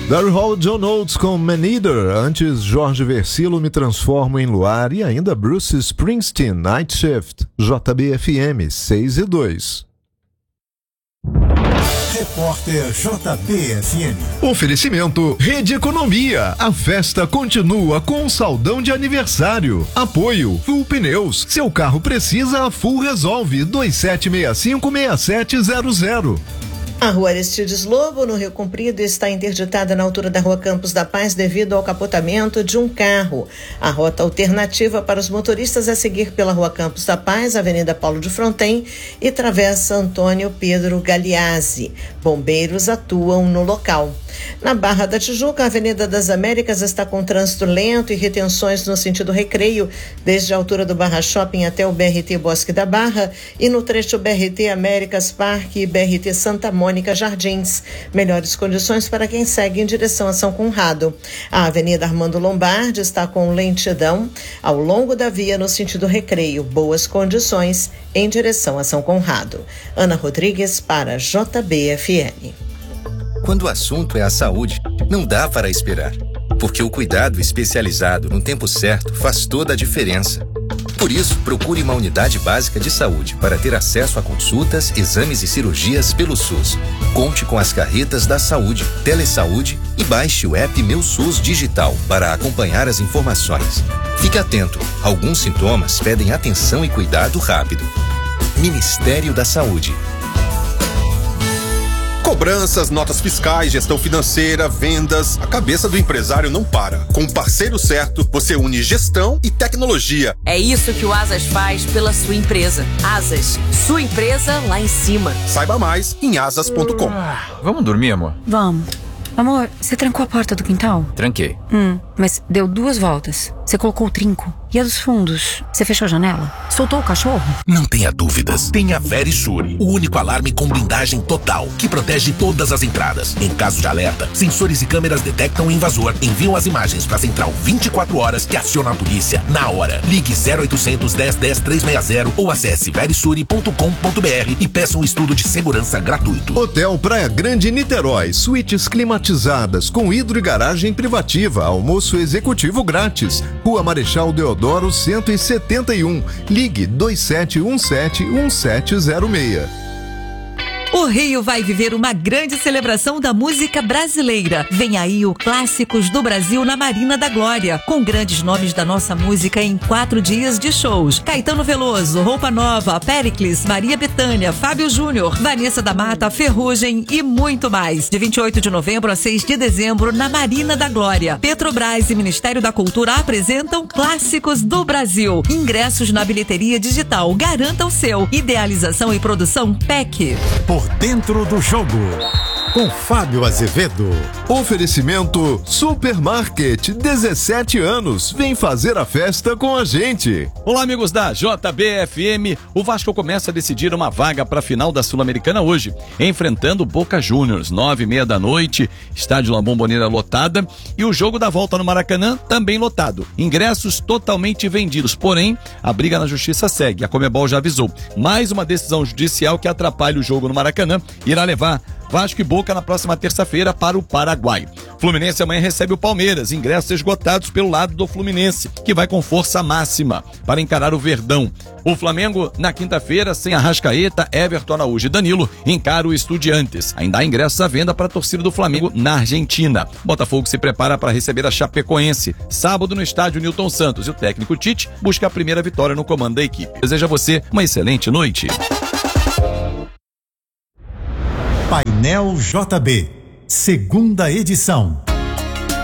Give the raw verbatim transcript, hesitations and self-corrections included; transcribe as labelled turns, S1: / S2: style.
S1: Daryl Hall, John Oates com Man Eater, antes Jorge Versilo, Me Transformo em Luar, e ainda Bruce Springsteen, Night Shift, J B F M seis e dois.
S2: Repórter J B F M.
S1: Oferecimento Rede Economia. A festa continua com um saldão de aniversário. Apoio Full Pneus. Seu carro precisa, a Full resolve. dois sete seis cinco seis sete zero zero.
S3: A rua Aristides Lobo, no Rio Comprido, está interditada na altura da rua Campos da Paz devido ao capotamento de um carro. A rota alternativa para os motoristas é seguir pela rua Campos da Paz, Avenida Paulo de Fronten e Travessa Antônio Pedro Galeazzi. Bombeiros atuam no local. Na Barra da Tijuca, a Avenida das Américas está com trânsito lento e retenções no sentido Recreio, desde a altura do Barra Shopping até o B R T Bosque da Barra e no trecho B R T Américas Parque e B R T Santa Mônica Jardins. Melhores condições para quem segue em direção a São Conrado. A Avenida Armando Lombardi está com lentidão ao longo da via no sentido Recreio. Boas condições em direção a São Conrado. Ana Rodrigues para J B F M.
S4: Quando o assunto é a saúde, não dá para esperar, porque o cuidado especializado no tempo certo faz toda a diferença. Por isso, procure uma unidade básica de saúde para ter acesso a consultas, exames e cirurgias pelo SUS. Conte com as carretas da saúde, Telesaúde e baixe o app Meu SUS Digital para acompanhar as informações. Fique atento, alguns sintomas pedem atenção e cuidado rápido. Ministério da Saúde.
S5: Cobranças, notas fiscais, gestão financeira, vendas. A cabeça do empresário não para. Com o parceiro certo, você une gestão e tecnologia.
S6: É isso que o Asas faz pela sua empresa. Asas, sua empresa lá em cima.
S5: Saiba mais em asas ponto com.
S7: Ah, vamos dormir, amor?
S8: Vamos. Amor, você trancou a porta do quintal?
S7: Tranquei.
S8: Hum, mas deu duas voltas. Você colocou o trinco. E a dos fundos? Você fechou a janela? Soltou o cachorro?
S9: Não tenha dúvidas. Tenha Verisure, o único alarme com blindagem total, que protege todas as entradas. Em caso de alerta, sensores e câmeras detectam o invasor, enviam as imagens para a central vinte e quatro horas que aciona a polícia na hora. Ligue zero oitocentos, dez, dez, trezentos e sessenta ou acesse verisure ponto com ponto br e peça um estudo de segurança gratuito.
S1: Hotel Praia Grande Niterói, suítes climatizadas com hidro e garagem privativa, almoço executivo grátis. Rua Marechal Deodoro cento e setenta e um. Ligue dois sete um sete, um sete zero seis.
S10: O Rio vai viver uma grande celebração da música brasileira. Vem aí o Clássicos do Brasil na Marina da Glória, com grandes nomes da nossa música em quatro dias de shows. Caetano Veloso, Roupa Nova, Péricles, Maria Bethânia, Fábio Júnior, Vanessa da Mata, Ferrugem e muito mais. De vinte e oito de novembro a seis de dezembro na Marina da Glória. Petrobras e Ministério da Cultura apresentam Clássicos do Brasil. Ingressos na bilheteria digital. Garanta o seu. Idealização e produção P E C.
S2: Por dentro do jogo, com Fábio Azevedo.
S1: Oferecimento Supermarket, dezessete anos. Vem fazer a festa com a gente.
S11: Olá, amigos da J B F M. O Vasco começa a decidir uma vaga para a final da Sul-Americana hoje, enfrentando o Boca Juniors, nove e meia da noite, estádio La Bombonera lotada e o jogo da volta no Maracanã também lotado. Ingressos totalmente vendidos, porém, a briga na justiça segue. A Conmebol já avisou. Mais uma decisão judicial que atrapalha o jogo no Maracanã irá levar Vasco e Boca na próxima terça-feira para o Paraguai. Fluminense amanhã recebe o Palmeiras, ingressos esgotados pelo lado do Fluminense, que vai com força máxima para encarar o Verdão. O Flamengo, na quinta-feira, sem Arrascaeta, Everton Araújo e Danilo, encara o Estudiantes. Ainda há ingressos à venda para a torcida do Flamengo na Argentina. Botafogo se prepara para receber a Chapecoense. Sábado no estádio Newton Santos e o técnico Tite busca a primeira vitória no comando da equipe. Desejo a você uma excelente noite.
S2: Painel J B, segunda edição.